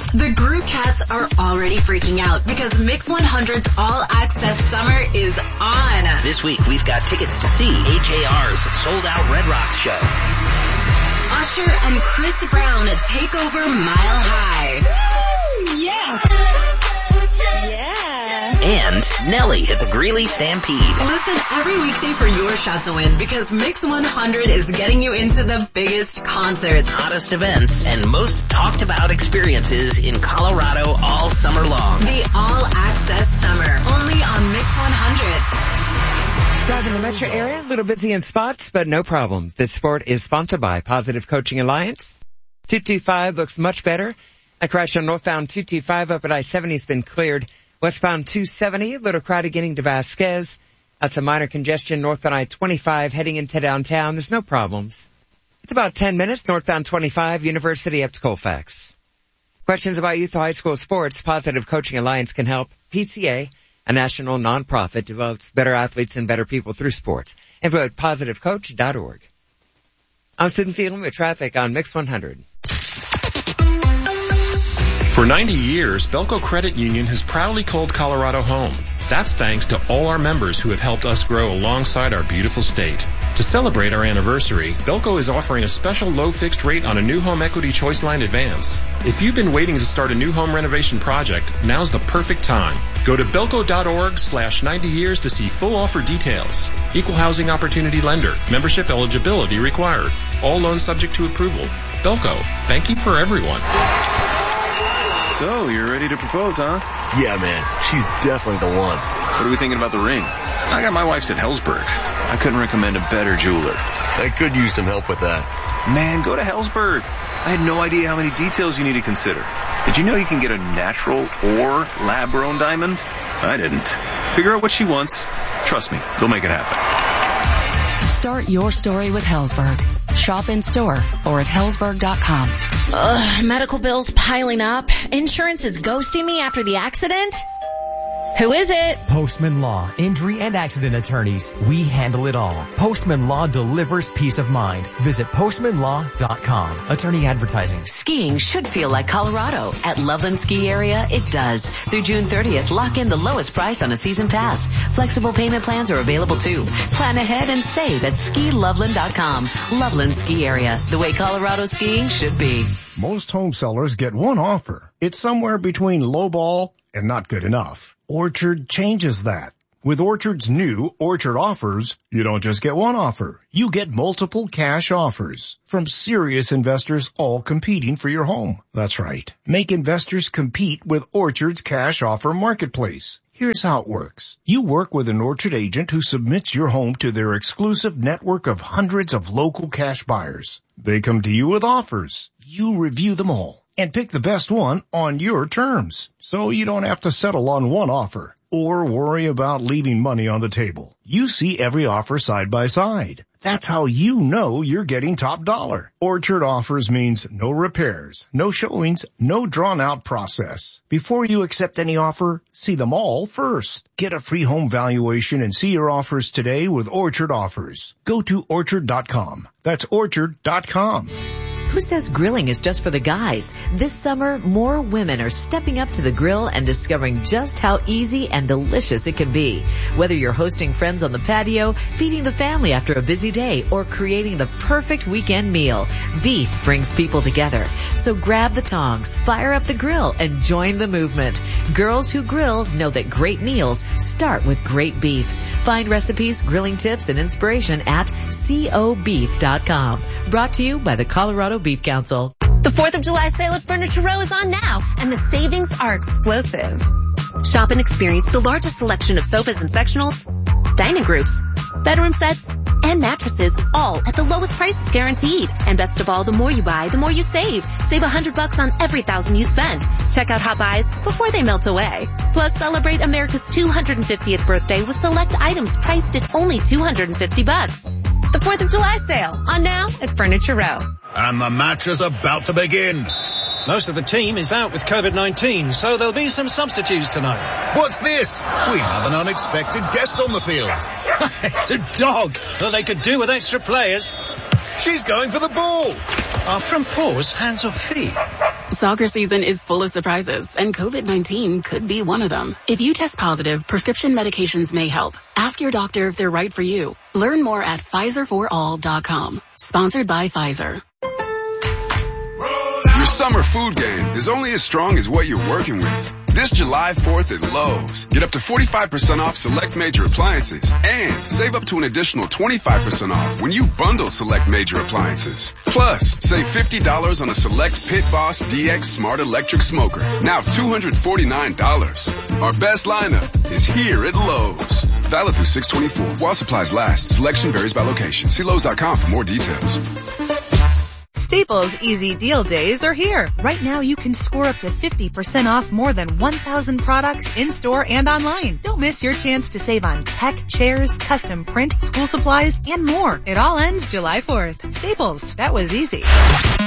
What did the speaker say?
The group chats are already freaking out because Mix 100's All Access Summer is on. This week we've got tickets to see AJR's Sold Out Red Rocks show. Usher and Chris Brown take over Mile High. Yeah. And Nelly at the Greeley Stampede. Listen every weekday for your shot to win because Mix 100 is getting you into the biggest concerts, hottest events, and most talked about experiences in Colorado all summer long. The All Access Summer, only on Mix 100. Driving the metro area, a little busy in spots, but no problems. This sport is sponsored by Positive Coaching Alliance. 225 looks much better. A crash on northbound 225 up at I-70 has been cleared. Westbound 270, a little crowded getting to Vasquez. That's a minor congestion northbound I-25 heading into downtown. There's no problems. It's about 10 minutes northbound 25, University up to Colfax. Questions about youth or high school sports? Positive Coaching Alliance can help. PCA, a national nonprofit, develops better athletes and better people through sports. Info at positivecoach.org. I'm Susan Thielen with traffic on Mix 100. For 90 years, Belco Credit Union has proudly called Colorado home. That's thanks to all our members who have helped us grow alongside our beautiful state. To celebrate our anniversary, Belco is offering a special low fixed rate on a new home equity choice line advance. If you've been waiting to start a new home renovation project, now's the perfect time. Go to belco.org/90 years to see full offer details. Equal housing opportunity lender. Membership eligibility required. All loans subject to approval. Belco. Banking for everyone. So, you're ready to propose, huh? Yeah, man. She's definitely the one. What are we thinking about the ring? I got my wife's at Helzberg. I couldn't recommend a better jeweler. I could use some help with that. Man, go to Helzberg. I had no idea how many details you need to consider. Did you know you can get a natural or lab-grown diamond? I didn't. Figure out what she wants. Trust me, they'll make it happen. Start your story with Helzberg. Shop in store or at Helzberg.com. Medical bills piling up. Insurance is ghosting me after the accident. Who is it? Postman Law, injury and accident attorneys. We handle it all. Postman Law delivers peace of mind. Visit postmanlaw.com. Attorney advertising. Skiing should feel like Colorado. At Loveland Ski Area, it does. Through June 30th, lock in the lowest price on a season pass. Flexible payment plans are available too. Plan ahead and save at skiloveland.com. Loveland Ski Area, the way Colorado skiing should be. Most home sellers get one offer. It's somewhere between lowball and not good enough. Orchard changes that. With Orchard's new Orchard Offers, you don't just get one offer. You get multiple cash offers from serious investors all competing for your home. That's right. Make investors compete with Orchard's cash offer marketplace. Here's how it works. You work with an Orchard agent who submits your home to their exclusive network of hundreds of local cash buyers. They come to you with offers. You review them all and pick the best one on your terms. So you don't have to settle on one offer or worry about leaving money on the table. You see every offer side by side. That's how you know you're getting top dollar. Orchard Offers means no repairs, no showings, no drawn-out process. Before you accept any offer, see them all first. Get a free home valuation and see your offers today with Orchard Offers. Go to Orchard.com. That's Orchard.com. Who says grilling is just for the guys? This summer, more women are stepping up to the grill and discovering just how easy and delicious it can be. Whether you're hosting friends on the patio, feeding the family after a busy day, or creating the perfect weekend meal, beef brings people together. So grab the tongs, fire up the grill, and join the movement. Girls who grill know that great meals start with great beef. Find recipes, grilling tips, and inspiration at cobeef.com. Brought to you by the Colorado Beef Council. The 4th of July sale at Furniture Row is on now, and the savings are explosive. Shop and experience the largest selection of sofas and sectionals, dining groups, bedroom sets, and mattresses, all at the lowest prices guaranteed. And best of all, the more you buy, the more you save. Save $100 on every $1,000 you spend. Check out Hot Buys before they melt away. Plus, celebrate America's 250th birthday with select items priced at only $250. The 4th of July sale, on now at Furniture Row. And the match is about to begin. Most of the team is out with COVID-19, so there'll be some substitutes tonight. What's this? We have an unexpected guest on the field. It's a dog. Well, they could do with extra players. She's going for the ball. Are front paws hands or feet? Soccer season is full of surprises, and COVID-19 could be one of them. If you test positive, prescription medications may help. Ask your doctor if they're right for you. Learn more at PfizerForAll.com. Sponsored by Pfizer. Your summer food game is only as strong as what you're working with. This July 4th at Lowe's, get up to 45% off select major appliances and save up to an additional 25% off when you bundle select major appliances. Plus, save $50 on a select Pit Boss DX Smart Electric Smoker, now $249. Our best lineup is here at Lowe's. Valid through 6/24. While supplies last, selection varies by location. See Lowe's.com for more details. Staples Easy Deal Days are here. Right now you can score up to 50% off more than 1,000 products in-store and online. Don't miss your chance to save on tech, chairs, custom print, school supplies, and more. It all ends July 4th. Staples, that was easy.